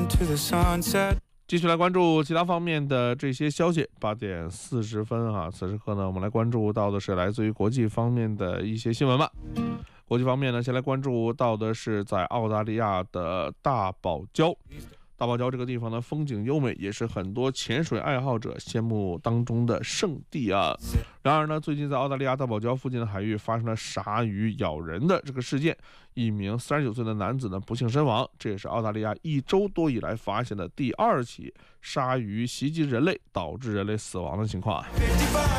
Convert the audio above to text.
继续来关注其他方面的这些消息。8点40分啊，此时刻呢，我们来关注到的是来自于国际方面的一些新闻吧。国际方面呢，先来关注到的是在澳大利亚的大堡礁。大堡礁这个地方呢，风景优美，也是很多潜水爱好者羡慕当中的圣地啊。然而呢，最近在澳大利亚大堡礁附近的海域发生了鲨鱼咬人的这个事件，一名39岁的男子呢不幸身亡，这也是澳大利亚1周多以来发现的第2起鲨鱼袭击人类导致人类死亡的情况。